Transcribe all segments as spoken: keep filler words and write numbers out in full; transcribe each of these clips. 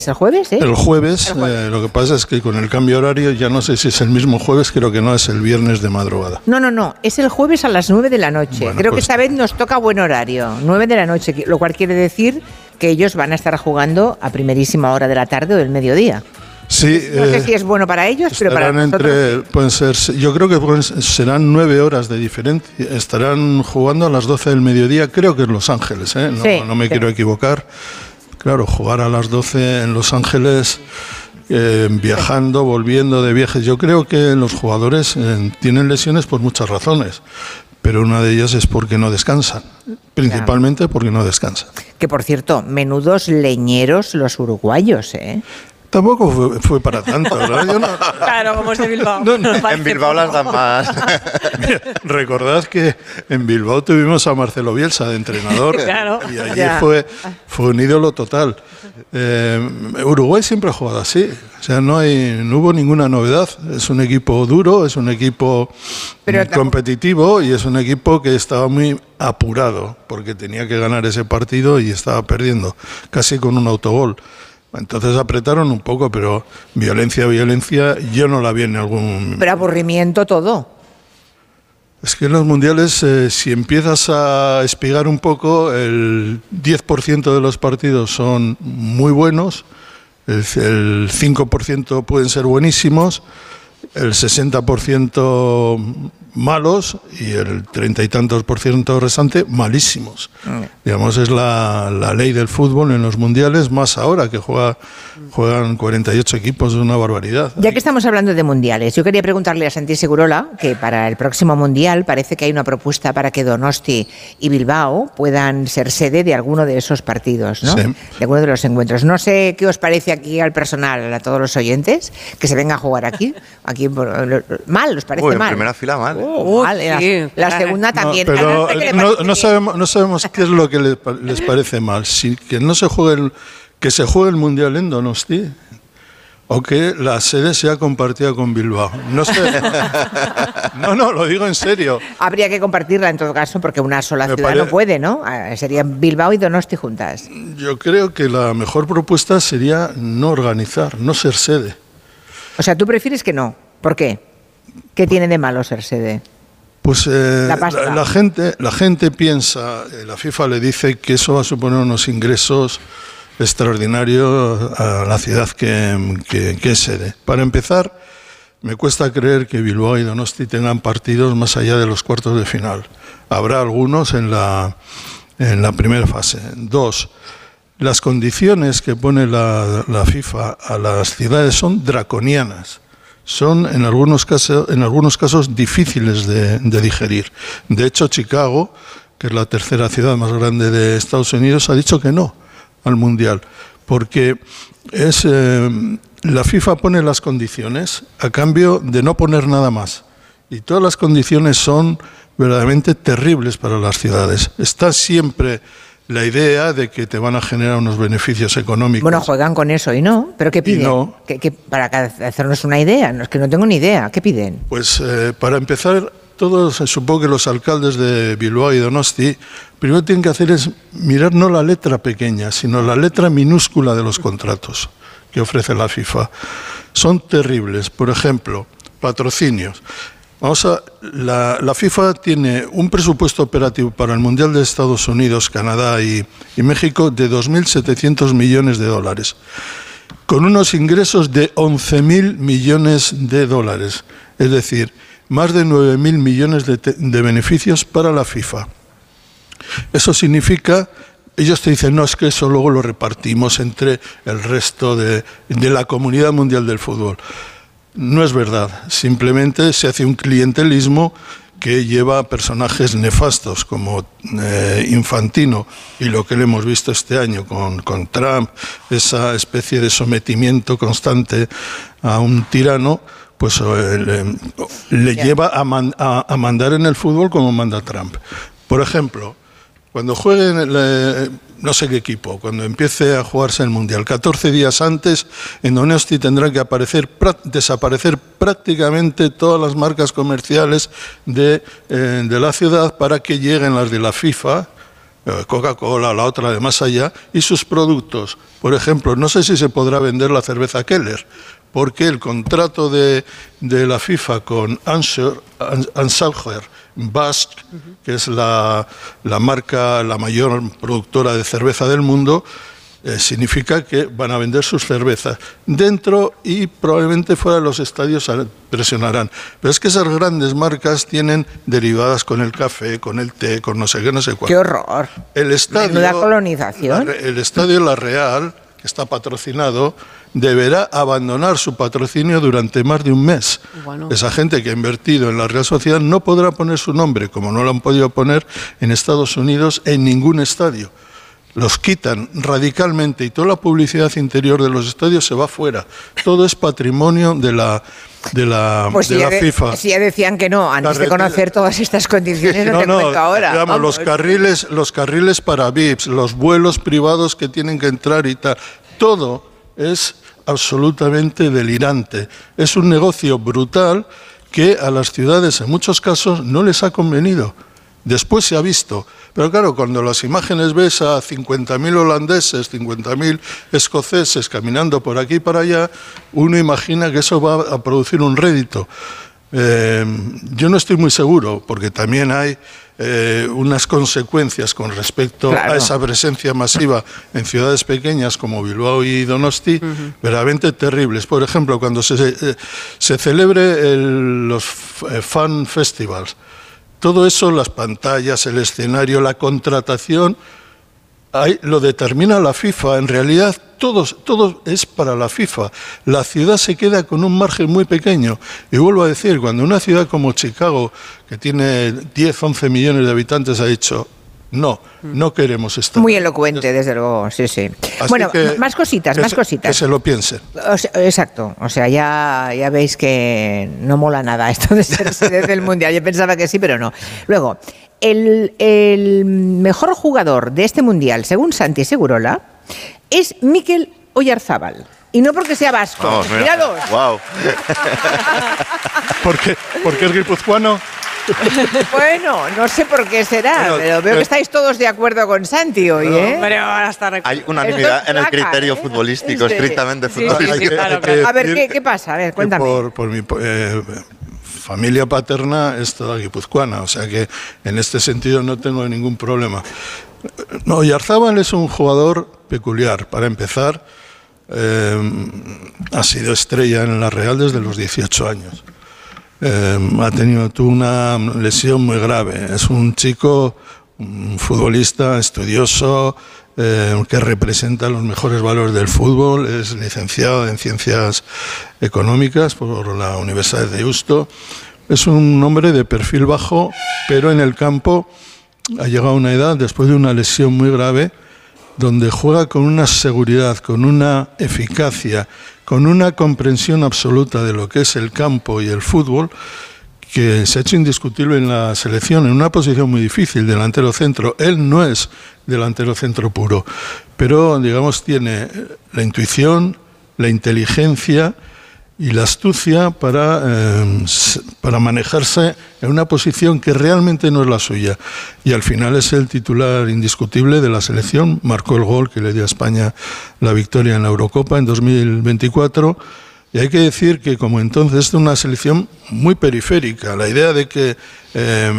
¿El jueves, eh? El jueves, el jueves. Eh, lo que pasa es que con el cambio horario ya no sé si es el mismo jueves, creo que no, es el viernes de madrugada. No, no, no, es el jueves a las nueve de la noche. Bueno, creo pues, que esta vez nos toca buen horario, nueve de la noche, lo cual quiere decir que ellos van a estar jugando a primerísima hora de la tarde o del mediodía. Sí, no sé eh, si es bueno para ellos, pero para nosotros... Entre, pueden ser, yo creo que pueden, serán nueve horas de diferencia. Estarán jugando a las doce del mediodía, creo que en Los Ángeles, ¿eh? no, sí, no me sí. quiero equivocar. Claro, jugar a las doce en Los Ángeles, eh, viajando, volviendo de viajes. Yo creo que los jugadores eh, tienen lesiones por muchas razones, pero una de ellas es porque no descansan, principalmente porque no descansan. Que, por cierto, menudos leñeros los uruguayos, ¿eh? Tampoco fue, fue para tanto, ¿verdad? Yo no, claro, como es de Bilbao. No, no. En Bilbao las dan más. Mira, recordad que en Bilbao tuvimos a Marcelo Bielsa de entrenador, claro. y allí Ya. fue, fue un ídolo total. Eh, Uruguay siempre ha jugado así, o sea, no, hay, no hubo ninguna novedad. Es un equipo duro, es un equipo Pero muy competitivo y es un equipo que estaba muy apurado porque tenía que ganar ese partido y estaba perdiendo, casi con un autogol. Entonces apretaron un poco, pero violencia, violencia, yo no la vi en algún... Pero aburrimiento todo. Es que en los mundiales, eh, si empiezas a espigar un poco, el diez por ciento de los partidos son muy buenos, el, el cinco por ciento pueden ser buenísimos, el sesenta por ciento malos y el treinta y tantos por ciento restante malísimos. Mm. Digamos, es la, la ley del fútbol en los mundiales, más ahora que juega, juegan cuarenta y ocho equipos, es una barbaridad. Ya que estamos hablando de mundiales, yo quería preguntarle a Santi Segurola que para el próximo mundial parece que hay una propuesta para que Donosti y Bilbao puedan ser sede de alguno de esos partidos, ¿no? Sí. De alguno de los encuentros. No sé qué os parece aquí al personal, a todos los oyentes, que se venga a jugar aquí. Aquí mal, ¿os parece Uy, en mal? primera fila mal. ¿eh? Uh, mal. sí, la, la claro. segunda también. No, pero ¿Qué le no, parece no bien? sabemos, no sabemos qué es lo que les, les parece mal. Si que no se juegue el, que se juegue el mundial en Donosti o que la sede sea compartida con Bilbao. No sé. No, no, lo digo en serio. Habría que compartirla en todo caso porque una sola Me ciudad pare- no puede, ¿no? Ah, serían Bilbao y Donosti juntas. Yo creo que la mejor propuesta sería no organizar, no ser sede. O sea, ¿tú prefieres que no? ¿Por qué? ¿Qué tiene de malo ser sede? Pues eh, La pasta. la, la gente, la gente piensa, eh, la FIFA le dice que eso va a suponer unos ingresos extraordinarios a la ciudad que, que, que es sede. Para empezar, me cuesta creer que Bilbao y Donosti tengan partidos más allá de los cuartos de final. Habrá algunos en la, en la primera fase. Dos, las condiciones que pone la, la FIFA a las ciudades son draconianas. Son en algunos casos, en algunos casos difíciles de, de digerir. De hecho, Chicago, que es la tercera ciudad más grande de Estados Unidos, ha dicho que no al Mundial, porque es eh, la FIFA pone las condiciones a cambio de no poner nada más. Y todas las condiciones son verdaderamente terribles para las ciudades. Está siempre la idea de que te van a generar unos beneficios económicos. Bueno, juegan con eso y no. ¿Pero qué piden? no. ¿Qué- qué- para hacernos una idea. No, es que no tengo ni idea. ¿Qué piden? Pues eh, para empezar, todos, eh, supongo que los alcaldes de Bilbao y Donosti, primero tienen que hacer es mirar no la letra pequeña, sino la letra minúscula de los contratos que ofrece la FIFA. Son terribles. Por ejemplo, patrocinios. Vamos a, la, la FIFA tiene un presupuesto operativo para el Mundial de Estados Unidos, Canadá y, y México de dos mil setecientos millones de dólares, con unos ingresos de once mil millones de dólares, es decir, más de nueve mil millones de, te, de beneficios para la FIFA. Eso significa, ellos te dicen, no, es que eso luego lo repartimos entre el resto de, de la comunidad mundial del fútbol. No es verdad, simplemente se hace un clientelismo que lleva a personajes nefastos como eh, Infantino y lo que le hemos visto este año con, con Trump, esa especie de sometimiento constante a un tirano, pues eh, le, le lleva a, man, a, a mandar en el fútbol como manda Trump. Por ejemplo, cuando jueguen, eh, no sé qué equipo, cuando empiece a jugarse el Mundial, catorce días antes, en Donosti tendrán que aparecer, pra, desaparecer prácticamente todas las marcas comerciales de, eh, de la ciudad para que lleguen las de la FIFA Coca-Cola, la otra de más allá, y sus productos. Por ejemplo, no sé si se podrá vender la cerveza Keller, porque el contrato de, de la FIFA con Anheuser-Busch, que es la, la marca, la mayor productora de cerveza del mundo, Eh, significa que van a vender sus cervezas dentro y probablemente fuera de los estadios presionarán. Pero es que esas grandes marcas tienen derivadas con el café, con el té, con no sé qué, no sé cuál. ¡Qué horror! El estadio, Menuda colonización. La, el estadio La Real, que está patrocinado, deberá abandonar su patrocinio durante más de un mes. Bueno. Esa gente que ha invertido en la Real Sociedad no podrá poner su nombre, como no lo han podido poner en Estados Unidos, en ningún estadio. Los quitan radicalmente y toda la publicidad interior de los estadios se va fuera. Todo es patrimonio de la, de la, pues de si la de, FIFA. Si ya decían que no, antes Carretera. de conocer todas estas condiciones, no, no te no, cuento ahora. Digamos, los, carriles, los carriles para V I Ps, los vuelos privados que tienen que entrar y tal, todo es absolutamente delirante. Es un negocio brutal que a las ciudades en muchos casos no les ha convenido. Después se ha visto. Pero claro, cuando las imágenes ves a cincuenta mil holandeses, cincuenta mil escoceses caminando por aquí y para allá, uno imagina que eso va a producir un rédito. Eh, yo no estoy muy seguro, porque también hay eh, unas consecuencias con respecto claro. a esa presencia masiva en ciudades pequeñas como Bilbao y Donosti, uh-huh. verdaderamente terribles. Por ejemplo, cuando se, eh, se celebre el, los fan festivals, todo eso, las pantallas, el escenario, la contratación, ahí lo determina la FIFA. En realidad, todo, todo es para la FIFA. La ciudad se queda con un margen muy pequeño. Y vuelvo a decir, cuando una ciudad como Chicago, que tiene diez, once millones de habitantes, ha dicho... No, no queremos estar. Muy elocuente, desde luego, sí, sí. Así bueno, que, más cositas, que más se, cositas. Que se lo piensen. O sea, exacto, o sea, ya, ya veis que no mola nada esto de ser sede del Mundial. Yo pensaba que sí, pero no. Luego, el, el mejor jugador de este Mundial, según Santi Segurola, es Mikel Oyarzábal. Y no porque sea vasco. Vamos, mira. Míralos. Wow. ¿Por qué? ¿Porque es guipuzcoano? Bueno, no sé por qué será, bueno, pero veo que estáis todos de acuerdo con Santi hoy, ¿eh? Pero ahora está Hay unanimidad en el criterio ¿eh? futbolístico, sí. estrictamente sí, futbolístico. Sí, sí, claro, claro. A ver, ¿qué, ¿qué pasa? A ver, cuéntame. Por, por mi eh, familia paterna es toda guipuzcoana, o sea que en este sentido no tengo ningún problema. No, Oyarzábal es un jugador peculiar. Para empezar, eh, ha sido estrella en la Real desde los dieciocho años. Eh, ha tenido tuvo una lesión muy grave. Es un chico, un futbolista estudioso, eh, que representa los mejores valores del fútbol. Es licenciado en Ciencias Económicas por la Universidad de Deusto. Es un hombre de perfil bajo, pero en el campo ha llegado a una edad, después de una lesión muy grave, donde juega con una seguridad, con una eficacia, con una comprensión absoluta de lo que es el campo y el fútbol, que se ha hecho indiscutible en la selección, en una posición muy difícil, delantero centro. Él no es delantero centro puro, pero, digamos, tiene la intuición, la inteligencia y la astucia para, eh, para manejarse en una posición que realmente no es la suya. Y al final es el titular indiscutible de la selección, marcó el gol que le dio a España la victoria en la Eurocopa en dos mil veinticuatro. Y hay que decir que, como entonces, es una selección muy periférica. La idea de que eh,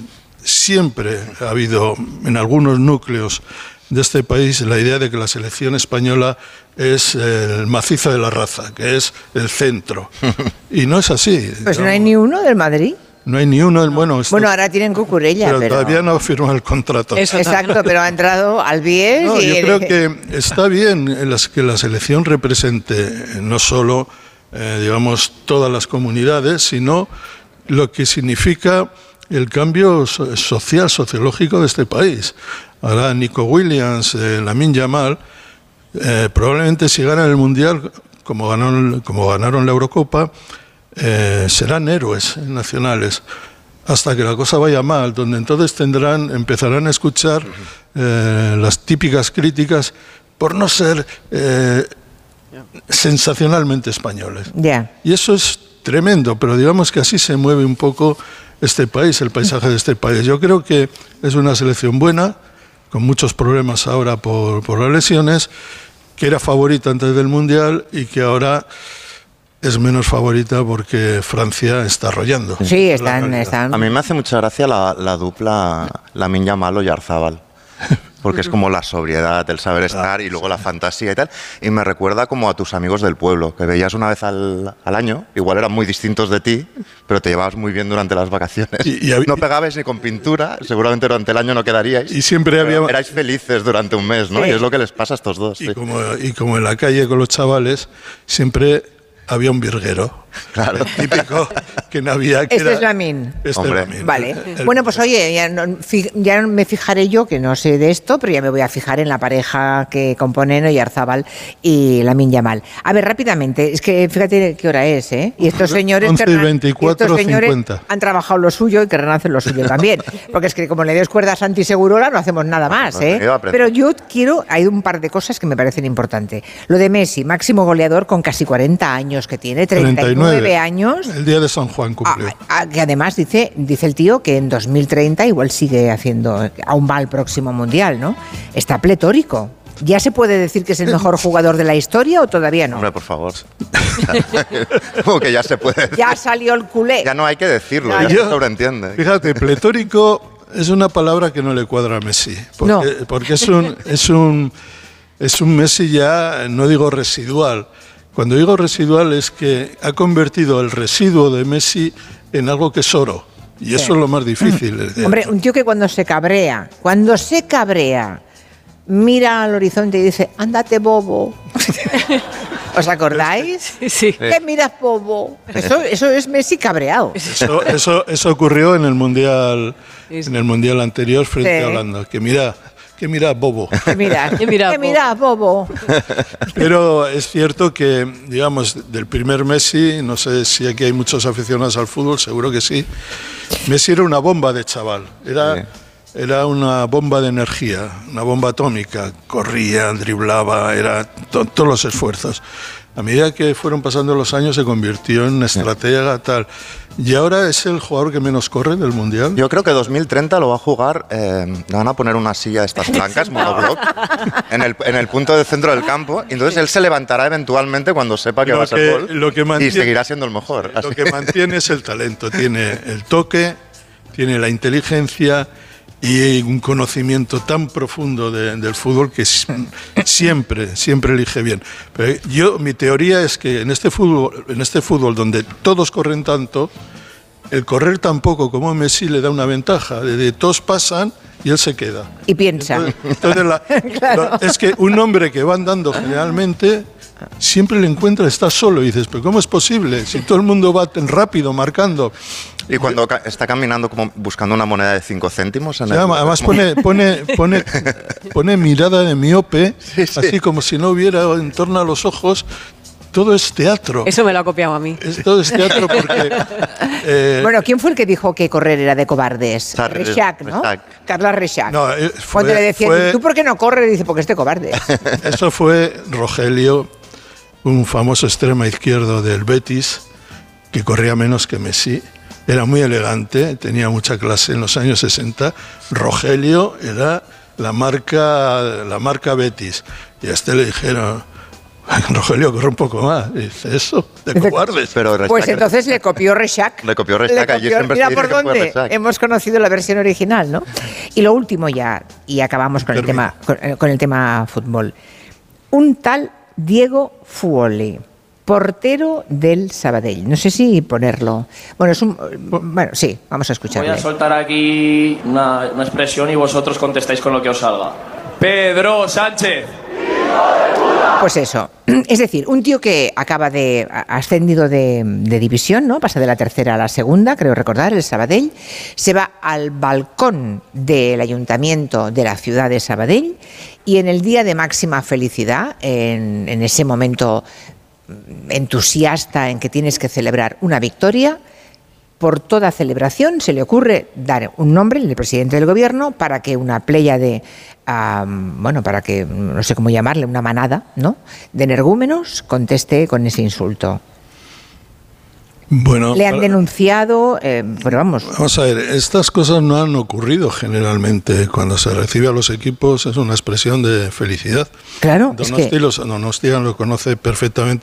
siempre ha habido en algunos núcleos de este país la idea de que la selección española es el macizo de la raza, que es el centro. Y no es así. Pues no hay ni uno del Madrid. No hay ni uno del bueno. Esto, bueno, ahora tienen Cucurella, pero, pero todavía no ha firmado el contrato. Eso, exacto, pero ha entrado al Bies. No, y yo creo que está bien que la selección represente no solo, eh, digamos, todas las comunidades, sino lo que significa el cambio social, sociológico de este país. Ahora Nico Williams, eh, Lamine Yamal, eh, probablemente si ganan el Mundial, como ganaron, como ganaron la Eurocopa, eh, serán héroes nacionales, hasta que la cosa vaya mal, donde entonces tendrán, empezarán a escuchar eh, las típicas críticas por no ser eh, sensacionalmente españoles. Yeah. Y eso es tremendo, pero digamos que así se mueve un poco este país, el paisaje de este país. Yo creo que es una selección buena, con muchos problemas ahora por, por las lesiones, que era favorita antes del Mundial y que ahora es menos favorita porque Francia está arrollando. Sí, están, están... A mí me hace mucha gracia la, la dupla Lamine Yamal o Oyarzabal. Porque es como la sobriedad, el saber estar y luego la fantasía y tal. Y me recuerda como a tus amigos del pueblo, que veías una vez al, al año, igual eran muy distintos de ti, pero te llevabas muy bien durante las vacaciones. Y, y, no pegabais ni con pintura, seguramente durante el año no quedaríais. Y siempre había... Erais felices durante un mes, ¿no? Sí. Y es lo que les pasa a estos dos. Y, sí. como, y como en la calle con los chavales, siempre había un virguero. Claro. El típico que no había... Que este era, es Lamine. Este Hombre. es Lamine. Vale. El, bueno, pues oye, ya, no, ya me fijaré yo, que no sé de esto, pero ya me voy a fijar en la pareja que componen Oyarzabal y Lamine Yamal. A ver, rápidamente, es que fíjate qué hora es, ¿eh? Y estos señores, once y veinticuatro, estos señores cincuenta. Han trabajado lo suyo y querrán hacer lo suyo también. Porque es que como le des cuerda a Santi Segurola no hacemos nada más, ¿eh? Pero yo quiero, hay un par de cosas que me parecen importantes. Lo de Messi, máximo goleador con casi cuarenta años que tiene, treinta y nueve años. El día de San Juan cumplió. A, a, que además dice, dice el tío que en dos mil treinta igual sigue haciendo, aún va al próximo Mundial, ¿no? Está pletórico. ¿Ya se puede decir que es el mejor jugador de la historia o todavía no? Hombre, por favor. Como que ya se puede decir. Ya salió el culé. Ya no hay que decirlo, no, ya yo, se sobreentiende. Fíjate, pletórico es una palabra que no le cuadra a Messi. Porque, no. porque es un, es un, es un Messi ya, no digo residual. Cuando digo residual es que ha convertido el residuo de Messi en algo que es oro. Y sí. Eso es lo más difícil. Hombre, un tío que cuando se cabrea, cuando se cabrea, mira al horizonte y dice, ándate, bobo. ¿Os acordáis? Sí. ¿Qué miras, bobo? Eso, eso es Messi cabreado. Eso, eso, eso ocurrió en el Mundial, en el mundial anterior frente sí. a Holanda. Que mira... ¿Qué miras, bobo? ¿Qué miras? ¿Qué miras, bobo? Pero es cierto que, digamos, del primer Messi, no sé si aquí hay muchos aficionados al fútbol, seguro que sí, Messi era una bomba de chaval, era, sí. era una bomba de energía, una bomba atómica, corría, driblaba, era to- todos los esfuerzos. A medida que fueron pasando los años se convirtió en un estratega tal. Y ahora es el jugador que menos corre del Mundial. Yo creo que dos mil treinta lo va a jugar, eh, le van a poner una silla de estas blancas, monobloc, en el, en el punto del centro del campo, y entonces él se levantará eventualmente cuando sepa que lo va a ser que, gol lo que mantiene, y seguirá siendo el mejor. Lo así. que mantiene es el talento, tiene el toque, tiene la inteligencia y un conocimiento tan profundo de, del fútbol que siempre, siempre elige bien. Pero yo, mi teoría es que en este fútbol, en este fútbol donde todos corren tanto, el correr tan poco como Messi le da una ventaja. De, de todos pasan y él se queda. Y piensa. Entonces, entonces la, claro. la, es que un hombre que va andando generalmente siempre le encuentra, está solo y dices, pero ¿cómo es posible? Si todo el mundo va tan rápido, marcando. Y cuando ca- está caminando como buscando una moneda de cinco céntimos. En sí, el... Además pone, pone, pone, pone mirada de miope, sí, sí. así como si no hubiera en torno a los ojos. Todo es teatro. Eso me lo ha copiado a mí. Es, todo es teatro porque... Eh, bueno, ¿quién fue el que dijo que correr era de cobardes? Rechac, ¿no? Rechac. Carla Rechac. No, eh, fue, Cuando le decían, fue, ¿tú por qué no corres? Dice, porque es de cobarde. Eso fue Rogelio, un famoso extremo izquierdo del Betis, que corría menos que Messi. Era muy elegante, tenía mucha clase en los años sesenta. Rogelio era la marca, la marca Betis. Y a este le dijeron... Rogelio, corre un poco más. Y dice, eso, de cobardes. Pero pues entonces le copió Rechac. Le copió Rechac. Allí siempre mira se por dónde hemos conocido la versión original, ¿no? Y lo último ya, y acabamos con el tema, con, con el tema fútbol. Un tal Diego Fuoli, portero del Sabadell. No sé si ponerlo. Bueno, es un, bueno, sí, vamos a escucharlo. Voy a soltar aquí una, una expresión y vosotros contestáis con lo que os salga. Pedro Sánchez. Pues eso, es decir, un tío que acaba de, ha ascendido de, de división, ¿no? Pasa de la tercera a la segunda, creo recordar, el Sabadell, se va al balcón del ayuntamiento de la ciudad de Sabadell y en el día de máxima felicidad, en, en ese momento entusiasta en que tienes que celebrar una victoria, por toda celebración se le ocurre dar un nombre, el presidente del gobierno, para que una playa de, um, bueno, para que, no sé cómo llamarle, una manada, ¿no?, de energúmenos conteste con ese insulto. Bueno, le han denunciado, eh, pero vamos. Vamos a ver, estas cosas no han ocurrido generalmente. Cuando se recibe a los equipos es una expresión de felicidad. Claro, Donosti, es que... los, Donostia lo conoce perfectamente